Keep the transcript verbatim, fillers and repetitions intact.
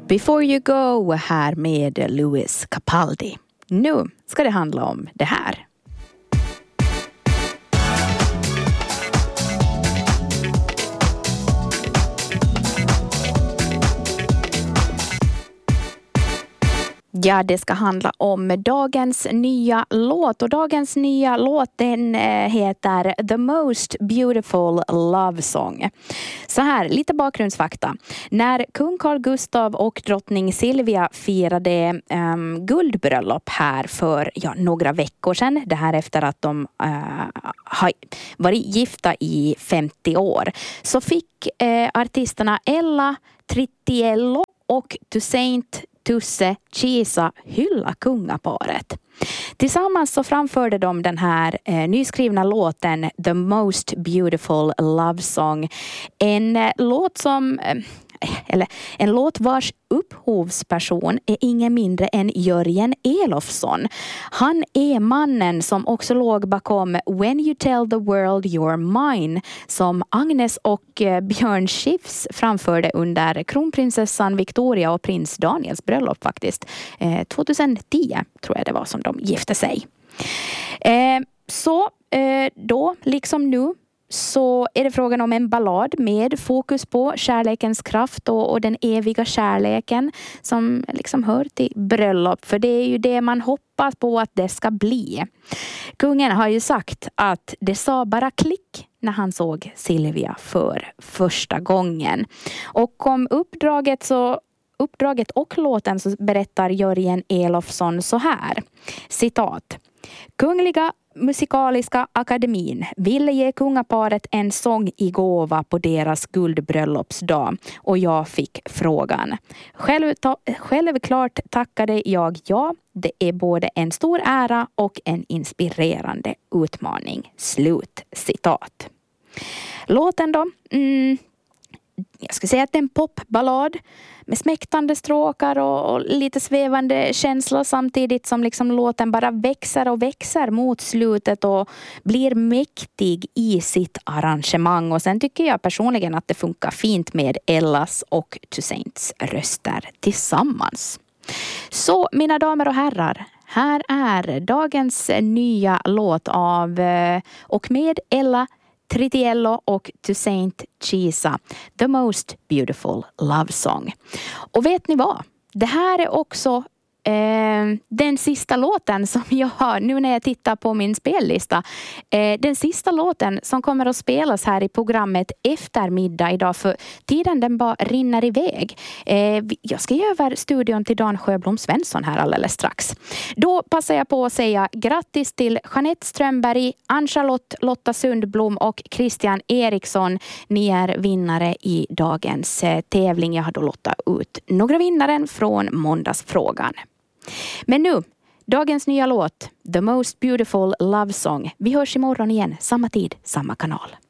Before You Go här med Louis Capaldi. Nu ska det handla om det här. Ja, det ska handla om dagens nya låt och dagens nya låt den heter The Most Beautiful Love Song. Så här, lite bakgrundsfakta. När kung Carl Gustaf och drottning Silvia firade um, guldbröllop här för ja, några veckor sedan, det här efter att de uh, har varit gifta i femtio år, så fick uh, artisterna Ella Tritiello och Toussaint Tusse Chisa hylla kungaparet. Tillsammans så framförde de den här eh, nyskrivna låten The Most Beautiful Love Song. En eh, låt som eh, eller en låt vars upphovsperson är ingen mindre än Jörgen Elofsson. Han är mannen som också låg bakom When You Tell the World You're Mine, som Agnes och eh, Björn Skifs framförde under kronprinsessan Victoria och prins Daniels bröllop faktiskt. Eh, tjugohundratio tror jag det var som de gifte sig. Eh, så eh, då, liksom nu, så är det frågan om en ballad med fokus på kärlekens kraft och, och den eviga kärleken som liksom hör till bröllop. För det är ju det man hoppas på att det ska bli. Kungen har ju sagt att det sa bara klick när han såg Silvia för första gången. Och om uppdraget så uppdraget och låten så berättar Jörgen Elofsson så här. Citat. Kungliga Musikaliska akademin ville ge kungaparet en sång i gåva på deras guldbröllopsdag och jag fick frågan. Själv ta- självklart tackade jag ja. Det är både en stor ära och en inspirerande utmaning. Slut citat. Låten då? Mm, jag skulle säga att det är en popballad med smäktande stråkar och, och lite svävande känslor samtidigt som liksom låten bara växer och växer mot slutet och blir mäktig i sitt arrangemang. Och sen tycker jag personligen att det funkar fint med Ellas och Toussaints röster tillsammans. Så mina damer och herrar, här är dagens nya låt av och med Ella Tritiello och Toussaint Chisa, The Most Beautiful Love Song. Och vet ni vad? Det här är också eh, den sista låten som jag har, nu när jag tittar på min spellista, eh, den sista låten som kommer att spelas här i programmet eftermiddag idag, för tiden den bara rinner iväg. Eh, jag ska ge över studion till Dan Sjöblom Svensson här alldeles strax. Då passar jag på att säga grattis till Jeanette Strömberg, Ann-Charlotte Lotta Sundblom och Christian Eriksson. Ni är vinnare i dagens eh, tävling. Jag har då lottat ut några vinnaren från måndagsfrågan. Men nu, dagens nya låt, The Most Beautiful Love Song. Vi hörs imorgon igen, samma tid, samma kanal.